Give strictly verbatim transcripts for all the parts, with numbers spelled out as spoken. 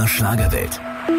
R Schlagerwelt.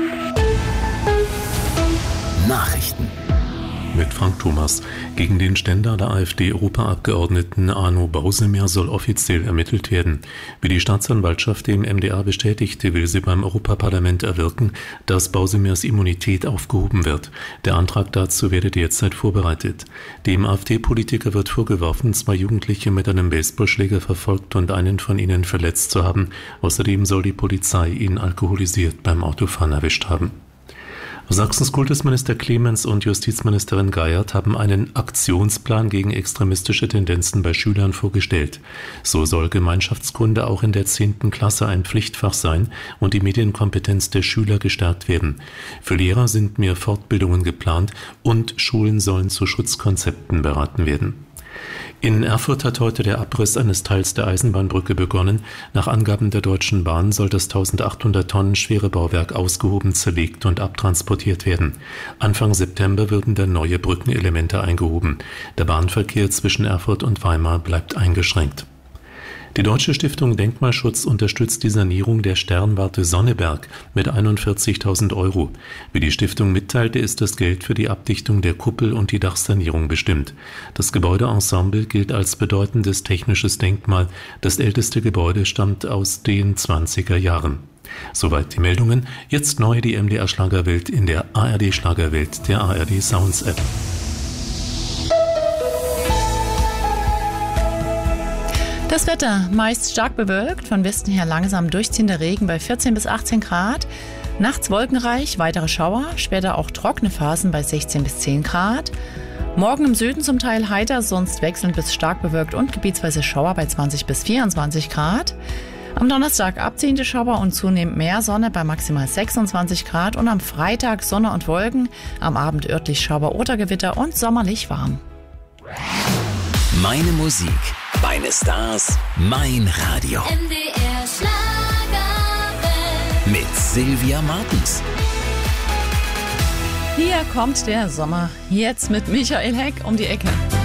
Nachrichten. Mit Frank Thomas. Gegen den Stendaler AfD-Europaabgeordneten Arno Bausemer soll offiziell ermittelt werden. Wie die Staatsanwaltschaft dem M D A bestätigte, will sie beim Europaparlament erwirken, dass Bausemers Immunität aufgehoben wird. Der Antrag dazu werde derzeit vorbereitet. Dem AfD-Politiker wird vorgeworfen, zwei Jugendliche mit einem Baseballschläger verfolgt und einen von ihnen verletzt zu haben. Außerdem soll die Polizei ihn alkoholisiert beim Autofahren erwischt haben. Sachsens Kultusminister Clemens und Justizministerin Geiert haben einen Aktionsplan gegen extremistische Tendenzen bei Schülern vorgestellt. So soll Gemeinschaftskunde auch in der zehnten Klasse ein Pflichtfach sein und die Medienkompetenz der Schüler gestärkt werden. Für Lehrer sind mehr Fortbildungen geplant und Schulen sollen zu Schutzkonzepten beraten werden. In Erfurt hat heute der Abriss eines Teils der Eisenbahnbrücke begonnen. Nach Angaben der Deutschen Bahn soll das eintausendachthundert Tonnen schwere Bauwerk ausgehoben, zerlegt und abtransportiert werden. Anfang September würden dann neue Brückenelemente eingehoben. Der Bahnverkehr zwischen Erfurt und Weimar bleibt eingeschränkt. Die Deutsche Stiftung Denkmalschutz unterstützt die Sanierung der Sternwarte Sonneberg mit einundvierzigtausend Euro. Wie die Stiftung mitteilte, ist das Geld für die Abdichtung der Kuppel und die Dachsanierung bestimmt. Das Gebäudeensemble gilt als bedeutendes technisches Denkmal. Das älteste Gebäude stammt aus den zwanziger Jahren. Soweit die Meldungen. Jetzt neu die M D R Schlagerwelt in der A R D Schlagerwelt, der A R D Sounds App. Das Wetter meist stark bewölkt, von Westen her langsam durchziehender Regen bei vierzehn bis achtzehn Grad. Nachts wolkenreich, weitere Schauer, später auch trockene Phasen bei sechzehn bis zehn Grad. Morgen im Süden zum Teil heiter, sonst wechselnd bis stark bewölkt und gebietsweise Schauer bei zwanzig bis vierundzwanzig Grad. Am Donnerstag abziehende Schauer und zunehmend mehr Sonne bei maximal sechsundzwanzig Grad und am Freitag Sonne und Wolken, am Abend örtlich Schauer oder Gewitter und sommerlich warm. Meine Musik, meine Stars, mein Radio. M D R Schlagerwelt. Mit Sylvia Martens. Hier kommt der Sommer, jetzt mit Michael Heck um die Ecke.